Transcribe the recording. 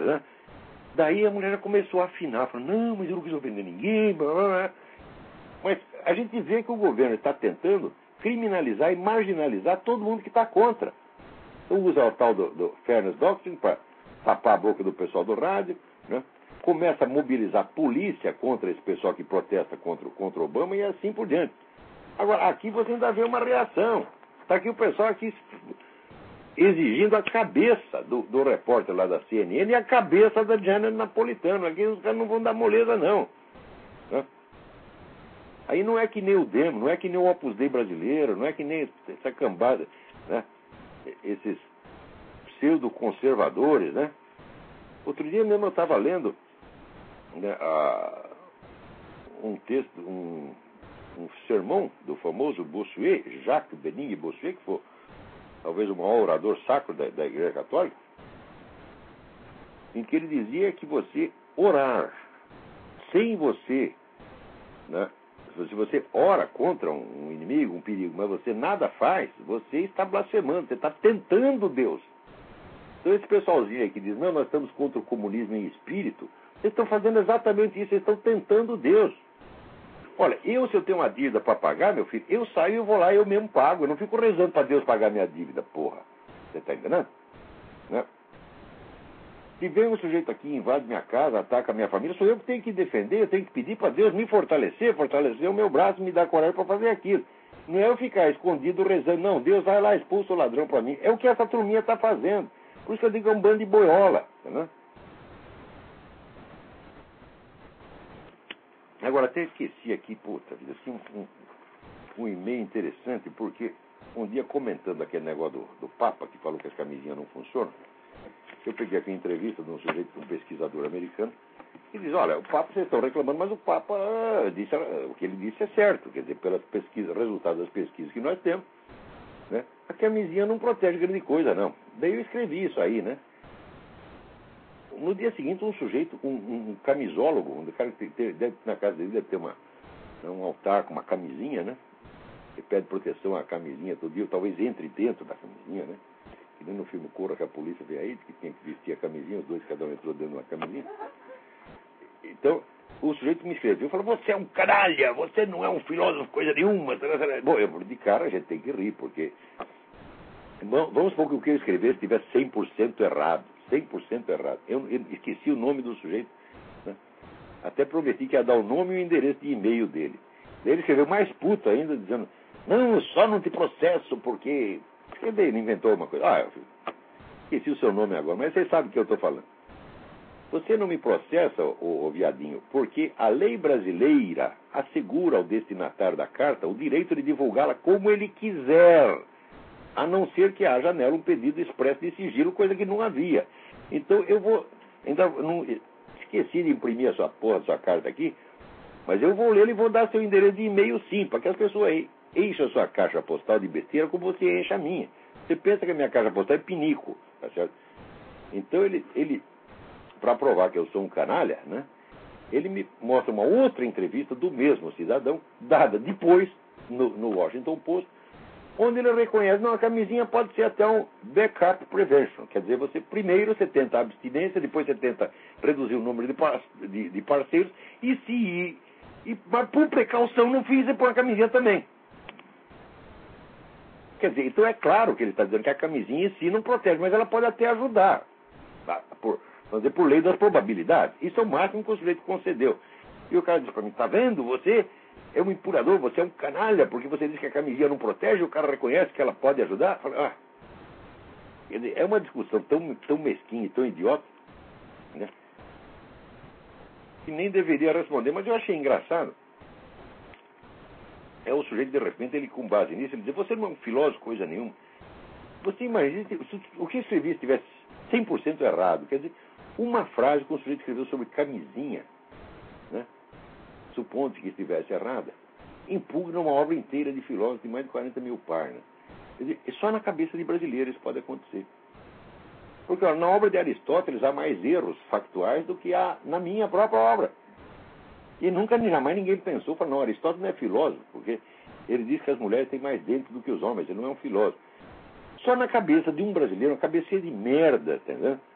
né? Daí a mulher já começou a afinar, falou, não, mas eu não quis ofender ninguém, blá, blá, blá. Mas a gente vê que o governo está tentando criminalizar e marginalizar todo mundo que está contra. Então usa o tal do Fairness Doctrine para tapar a boca do pessoal do rádio, né? Começa a mobilizar a polícia contra esse pessoal que protesta contra o Obama e assim por diante. Agora, aqui você ainda vê uma reação. Está aqui o pessoal aqui exigindo a cabeça do repórter lá da CNN e a cabeça da Janet Napolitano. Aqui os caras não vão dar moleza, não. Né? Aí não é que nem o Demo, não é que nem o Opus Dei brasileiro, não é que nem essa cambada, né? Esses pseudo-conservadores, né? Outro dia mesmo eu estava lendo, né, um texto, um sermão do famoso Bossuet, Jacques Benigne Bossuet, que foi talvez o maior orador sacro da Igreja Católica, em que ele dizia que você orar sem você, né, se você ora contra um inimigo, um perigo, mas você nada faz, você está blasfemando, você está tentando Deus. Então esse pessoalzinho aí que diz, não, nós estamos contra o comunismo em espírito, vocês estão fazendo exatamente isso, vocês estão tentando Deus. Olha, se eu tenho uma dívida para pagar, meu filho, eu saio e vou lá e eu mesmo pago. Eu não fico rezando para Deus pagar minha dívida, porra. Você está entendendo? Né? Se vem um sujeito aqui, invade minha casa, ataca a minha família, sou eu que tenho que defender, eu tenho que pedir para Deus me fortalecer o meu braço, me dar coragem para fazer aquilo. Não é eu ficar escondido rezando, não, Deus vai lá, expulsa o ladrão para mim. É o que essa turminha está fazendo. Por isso que eu digo que é um bando de boiola. Né? Agora, até esqueci aqui, puta vida, assim, um e-mail interessante, porque um dia comentando aquele negócio do Papa, que falou que as camisinhas não funcionam, eu peguei aqui a entrevista de um sujeito, um pesquisador americano, e diz, olha, o Papa, vocês estão reclamando, mas o Papa disse, o que ele disse é certo, quer dizer, pelas pesquisas, resultados das pesquisas que nós temos, né, a camisinha não protege grande coisa, não. Daí eu escrevi isso aí, né? No dia seguinte, um sujeito, um camisólogo, um cara que na casa dele deve ter um altar com uma camisinha, né? Ele pede proteção à camisinha todo dia, talvez entre dentro da camisinha, né? Que nem no filme Corra que a polícia veio aí, que tinha que vestir a camisinha, os dois cada um entrou dentro de uma camisinha. Então, o sujeito me escreveu e falou, você é um canalha, você não é um filósofo, coisa nenhuma. Bom, de cara a gente tem que rir, porque... Vamos supor que o que eu escrevi estivesse 100% errado. 100% errado. Eu esqueci o nome do sujeito, né? Até prometi que ia dar o nome e o endereço de e-mail dele. Daí ele escreveu mais puto ainda, dizendo, não, eu só não te processo porque ele inventou uma coisa. Eu esqueci o seu nome agora, mas você sabe o que eu estou falando. Você não me processa, ô viadinho, porque a lei brasileira assegura ao destinatário da carta o direito de divulgá-la como ele quiser, a não ser que haja nela um pedido expresso de sigilo, coisa que não havia. Então eu vou... Ainda não esqueci de imprimir a sua carta aqui, mas eu vou ler e vou dar seu endereço de e-mail sim, para que as pessoas aí enchem a sua caixa postal de besteira como você enche a minha. Você pensa que a minha caixa postal é pinico, tá certo? Então ele para provar que eu sou um canalha, né, ele me mostra uma outra entrevista do mesmo cidadão, dada depois no Washington Post, onde ele reconhece, não, a camisinha pode ser até um backup prevention. Quer dizer, primeiro você tenta a abstinência, depois você tenta reduzir o número de parceiros, mas por precaução no fim você põe a camisinha também. Quer dizer, então é claro que ele está dizendo que a camisinha em si não protege, mas ela pode até ajudar, por lei das probabilidades. Isso é o máximo que o sujeito concedeu. E o cara diz para mim, tá vendo, você é um impurador, você é um canalha, porque você diz que a camisinha não protege, o cara reconhece que ela pode ajudar. É uma discussão tão mesquinha e tão idiota, né, que nem deveria responder, mas eu achei engraçado. É o sujeito, de repente, ele com base nisso, ele diz, você não é um filósofo, coisa nenhuma. Você imagina, se o que escrevi estivesse 100% errado, quer dizer, uma frase que o sujeito escreveu sobre camisinha, né, supondo que estivesse errada, impugna uma obra inteira de filósofos de mais de 40 mil páginas. Quer dizer, só na cabeça de brasileiro isso pode acontecer. Porque na obra de Aristóteles há mais erros factuais do que há na minha própria obra. E nunca, nem jamais ninguém pensou, não, Aristóteles não é filósofo, porque ele diz que as mulheres têm mais dentes do que os homens, ele não é um filósofo. Só na cabeça de um brasileiro, uma cabeça de merda, entendeu?